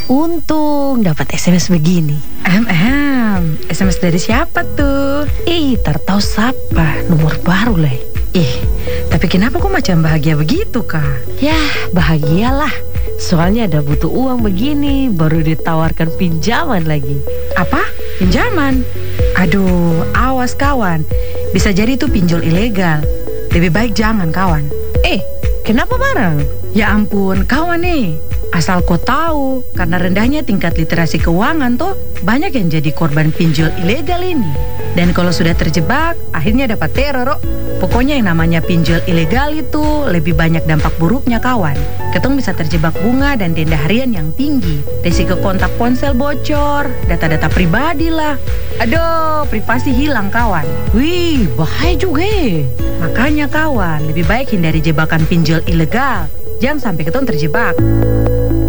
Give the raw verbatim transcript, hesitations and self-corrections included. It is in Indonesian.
Untung dapat S M S begini. Ahem, ahem. S M S dari siapa tuh? Ih, tertahu siapa? Nomor baru lah. Ih, tapi kenapa kok macam bahagia begitu, Kak? Yah, bahagialah. Soalnya ada butuh uang begini, baru ditawarkan pinjaman lagi. Apa? Pinjaman? Aduh, awas kawan. Bisa jadi itu pinjol ilegal. Lebih baik jangan, kawan. Eh, kenapa marah? Ya ampun, kawan nih. Asal kau tahu, karena rendahnya tingkat literasi keuangan tuh, banyak yang jadi korban pinjol ilegal ini. Dan kalau sudah terjebak, akhirnya dapat teror. Pokoknya yang namanya pinjol ilegal itu lebih banyak dampak buruknya, kawan. Ketong bisa terjebak bunga dan denda harian yang tinggi. Risiko kontak ponsel bocor, data-data pribadi lah. Aduh, privasi hilang, kawan. Wih, bahaya juga. Makanya kawan, lebih baik hindari jebakan pinjol ilegal. Jangan sampai ketong terjebak.